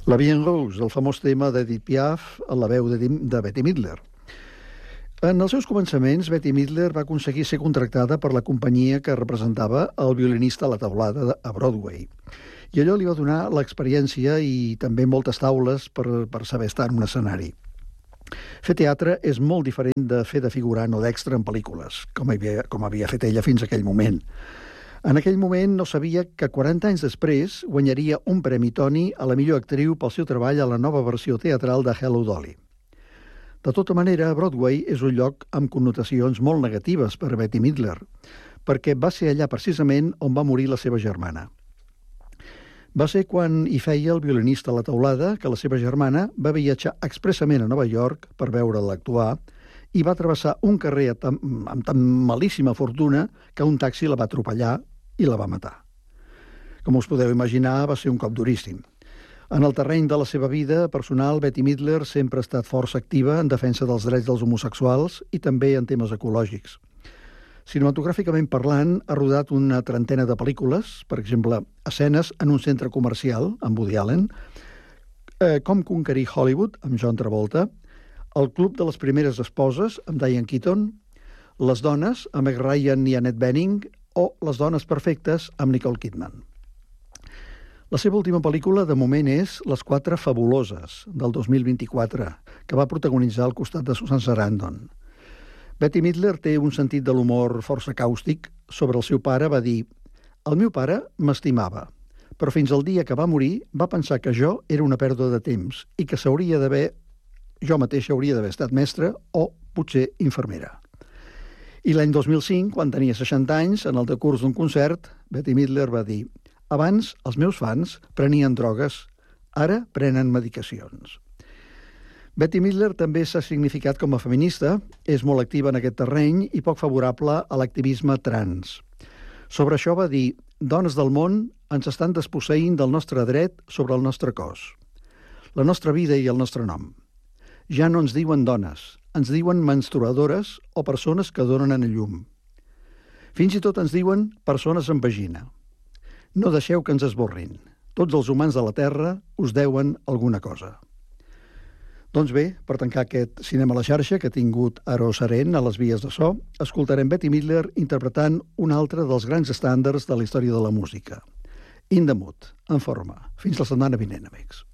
La Vie en Rose, el famós tema d'Edith Piaf a la veu de Bette Midler. En els seus començaments, Bette Midler va aconseguir ser contractada per la companyia que representava el violinista a la taulada a Broadway. I allò li va donar l'experiència i també moltes taules per saber estar en un escenari. Fer teatre és molt diferent de fer de figurant o d'extra en pel·lícules, com havia fet ella fins a aquell moment. En aquell moment no sabia que 40 anys després guanyaria un Premi Tony a la millor actriu pel seu treball a la nova versió teatral de Hello, Dolly. De tota manera, Broadway és un lloc amb connotacions molt negatives per a Bette Midler, perquè va ser allà precisament on va morir la seva germana. Va ser quan hi feia el violinista a la taulada que la seva germana va viatjar expressament a Nova York per veure'l actuar i va travessar un carrer amb tan malíssima fortuna que un taxi la va atropellar i la va matar. Com us podeu imaginar, va ser un cop duríssim. En el terreny de la seva vida personal, Bette Midler sempre ha estat força activa en defensa dels drets dels homosexuals i també en temes ecològics. Cinematogràficament parlant, ha rodat una trentena de pel·lícules, per exemple, escenes en un centre comercial, amb Woody Allen, Com conquerir Hollywood, amb John Travolta, El club de les primeres esposes, amb Diane Keaton, Les dones, amb Meg Ryan i Annette Bening, o Les dones perfectes, amb Nicole Kidman. La seva última pel·lícula, de moment, és Les quatre fabuloses, del 2024, que va protagonitzar al costat de Susan Sarandon. Bette Midler té un sentit de l'humor força càustic. Sobre el seu pare va dir: «El meu pare m'estimava, però fins al dia que va morir va pensar que jo era una pèrdua de temps i que jo mateixa hauria d'haver estat mestra o, potser, infermera». I l'any 2005, quan tenia 60 anys, en el decurs d'un concert, Bette Midler va dir: «Abans els meus fans prenien drogues, ara prenen medicacions». Bette Midler també s'ha significat com a feminista, és molt activa en aquest terreny i poc favorable a l'activisme trans. Sobre això va dir: «Dones del món ens estan desposseint del nostre dret sobre el nostre cos, la nostra vida i el nostre nom. Ja no ens diuen dones, ens diuen menstruadores o persones que donen a llum. Fins i tot ens diuen persones amb vagina. No deixeu que ens esborrin. Tots els humans de la Terra us deuen alguna cosa». Doncs bé, per tancar aquest Cinema a la xarxa que ha tingut Aros Arent a les vies de so, escoltarem Bette Midler interpretant un altre dels grans estàndards de la història de la música. In the Mood, en forma. Fins la setmana vinent, amics.